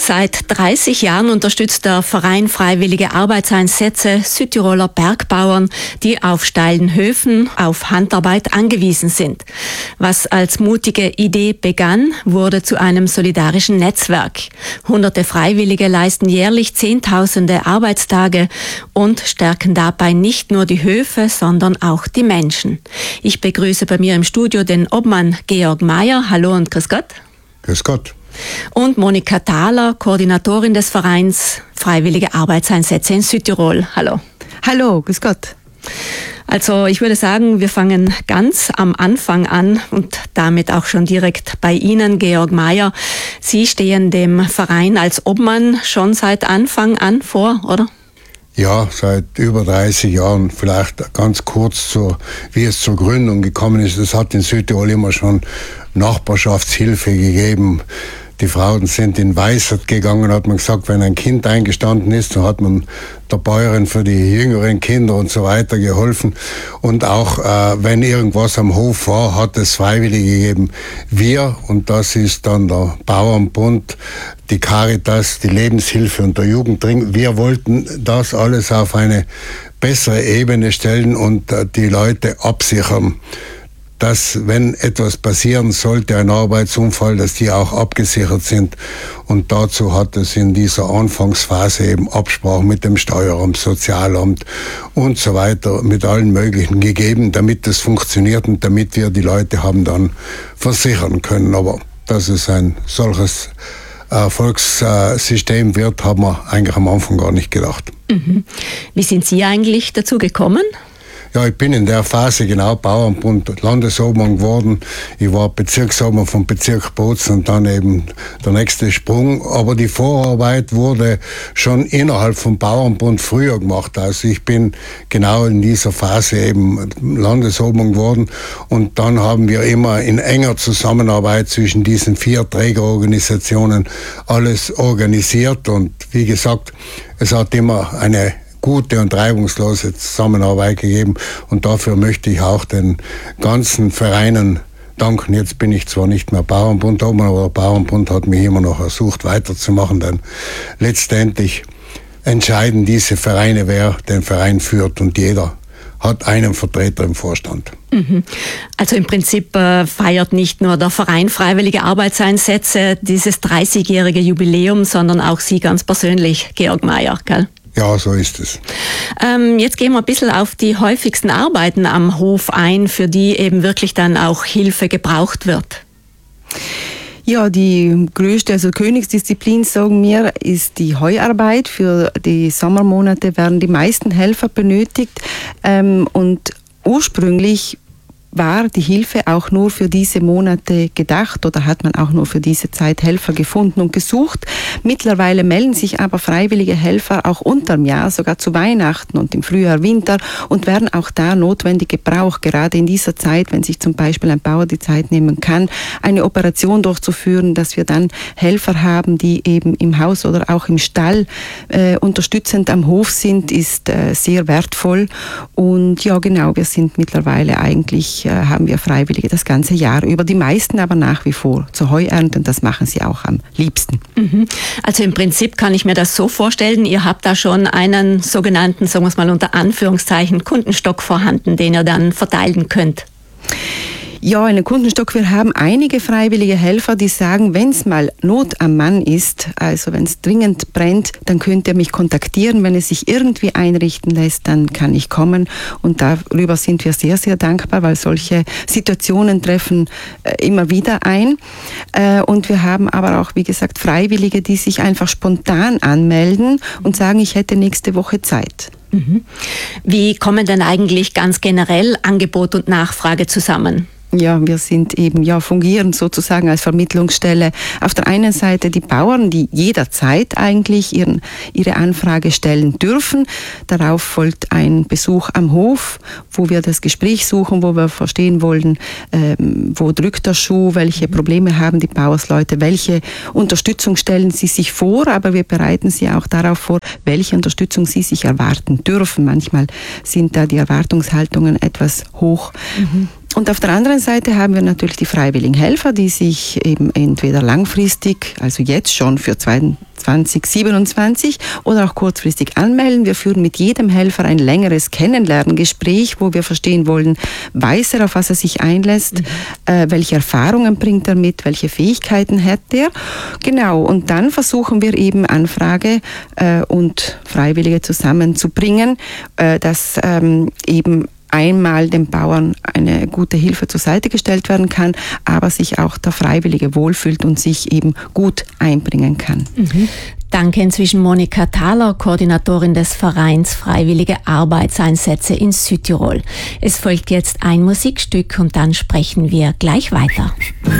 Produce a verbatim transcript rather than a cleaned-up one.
Seit dreißig Jahren unterstützt der Verein Freiwillige Arbeitseinsätze Südtiroler Bergbauern, die auf steilen Höfen auf Handarbeit angewiesen sind. Was als mutige Idee begann, wurde zu einem solidarischen Netzwerk. Hunderte Freiwillige leisten jährlich Zehntausende Arbeitstage und stärken dabei nicht nur die Höfe, sondern auch die Menschen. Ich begrüße bei mir im Studio den Obmann Georg Meier. Hallo und grüß Gott. Grüß Gott. Und Monika Thaler, Koordinatorin des Vereins Freiwillige Arbeitseinsätze in Südtirol. Hallo. Hallo, grüß Gott. Also ich würde sagen, wir fangen ganz am Anfang an und damit auch schon direkt bei Ihnen, Georg Meier. Sie stehen dem Verein als Obmann schon seit Anfang an vor, oder? Ja, seit über dreißig Jahren, vielleicht ganz kurz, zur, wie es zur Gründung gekommen ist. Es hat in Südtirol immer schon Nachbarschaftshilfe gegeben. Die Frauen sind in Weisheit gegangen, hat man gesagt, wenn ein Kind eingestanden ist, dann hat man der Bäuerin für die jüngeren Kinder und so weiter geholfen. Und auch äh, wenn irgendwas am Hof war, hat es Freiwillige gegeben. Wir, und das ist dann der Bauernbund, die Caritas, die Lebenshilfe und der Jugendring, wir wollten das alles auf eine bessere Ebene stellen und äh, die Leute absichern, dass, wenn etwas passieren sollte, ein Arbeitsunfall, dass die auch abgesichert sind. Und dazu hat es in dieser Anfangsphase eben Absprachen mit dem Steueramt, Sozialamt und so weiter, mit allen möglichen gegeben, damit es funktioniert und damit wir die Leute haben dann versichern können. Aber dass es ein solches Erfolgssystem wird, haben wir eigentlich am Anfang gar nicht gedacht. Mhm. Wie sind Sie eigentlich dazu gekommen? Ja, ich bin in der Phase genau Bauernbund Landesobmann geworden. Ich war Bezirksobmann vom Bezirk Bozen und dann eben der nächste Sprung. Aber die Vorarbeit wurde schon innerhalb vom Bauernbund früher gemacht. Also ich bin genau in dieser Phase eben Landesobmann geworden. Und dann haben wir immer in enger Zusammenarbeit zwischen diesen vier Trägerorganisationen alles organisiert. Und wie gesagt, es hat immer eine gute und reibungslose Zusammenarbeit gegeben und dafür möchte ich auch den ganzen Vereinen danken. Jetzt bin ich zwar nicht mehr Bauernbund oben, aber der Bauernbund hat mich immer noch ersucht, weiterzumachen, denn letztendlich entscheiden diese Vereine, wer den Verein führt und jeder hat einen Vertreter im Vorstand. Also im Prinzip äh, feiert nicht nur der Verein Freiwillige Arbeitseinsätze dieses dreißigjährige Jubiläum, sondern auch Sie ganz persönlich, Georg Meier, gell? Ja, so ist es. Ähm, jetzt gehen wir ein bisschen auf die häufigsten Arbeiten am Hof ein, für die eben wirklich dann auch Hilfe gebraucht wird. Ja, die größte, also Königsdisziplin, sagen wir, ist die Heuarbeit. Für die Sommermonate werden die meisten Helfer benötigt. Ähm, und ursprünglich war die Hilfe auch nur für diese Monate gedacht oder hat man auch nur für diese Zeit Helfer gefunden und gesucht. Mittlerweile melden sich aber freiwillige Helfer auch unterm Jahr, sogar zu Weihnachten und im Frühjahr, Winter und werden auch da notwendig gebraucht, gerade in dieser Zeit, wenn sich zum Beispiel ein Bauer die Zeit nehmen kann, eine Operation durchzuführen, dass wir dann Helfer haben, die eben im Haus oder auch im Stall äh, unterstützend am Hof sind, ist äh, sehr wertvoll. Und ja, genau, wir sind mittlerweile eigentlich haben wir Freiwillige das ganze Jahr über. Die meisten aber nach wie vor zur Heuernte und das machen sie auch am liebsten. Also im Prinzip kann ich mir das so vorstellen, ihr habt da schon einen sogenannten, sagen wir es mal unter Anführungszeichen, Kundenstock vorhanden, den ihr dann verteilen könnt. Ja, einen Kundenstock. Wir haben einige freiwillige Helfer, die sagen, wenn es mal Not am Mann ist, also wenn es dringend brennt, dann könnt ihr mich kontaktieren. Wenn es sich irgendwie einrichten lässt, dann kann ich kommen. Und darüber sind wir sehr, sehr dankbar, weil solche Situationen treffen äh, immer wieder ein. Äh, und wir haben aber auch, wie gesagt, Freiwillige, die sich einfach spontan anmelden und sagen, ich hätte nächste Woche Zeit. Wie kommen denn eigentlich ganz generell Angebot und Nachfrage zusammen? Ja, wir sind eben, ja, fungieren sozusagen als Vermittlungsstelle. Auf der einen Seite die Bauern, die jederzeit eigentlich ihren, ihre Anfrage stellen dürfen. Darauf folgt ein Besuch am Hof, wo wir das Gespräch suchen, wo wir verstehen wollen, ähm, wo drückt der Schuh, welche Probleme haben die Bauersleute, welche Unterstützung stellen sie sich vor, aber wir bereiten sie auch darauf vor, welche Unterstützung sie sich erwarten dürfen. Manchmal sind da die Erwartungshaltungen etwas hoch. Mhm. Und auf der anderen Seite haben wir natürlich die freiwilligen Helfer, die sich eben entweder langfristig, also jetzt schon für zwanzig siebenundzwanzig oder auch kurzfristig anmelden. Wir führen mit jedem Helfer ein längeres Kennenlerngespräch, wo wir verstehen wollen, weiß er, auf was er sich einlässt, mhm. äh, welche Erfahrungen bringt er mit, welche Fähigkeiten hat er. Genau, und dann versuchen wir eben Anfrage äh, und Freiwillige zusammenzubringen, äh, dass ähm, eben einmal dem Bauern eine gute Hilfe zur Seite gestellt werden kann, aber sich auch der Freiwillige wohlfühlt und sich eben gut einbringen kann. Mhm. Danke inzwischen Monika Thaler, Koordinatorin des Vereins Freiwillige Arbeitseinsätze in Südtirol. Es folgt jetzt ein Musikstück und dann sprechen wir gleich weiter.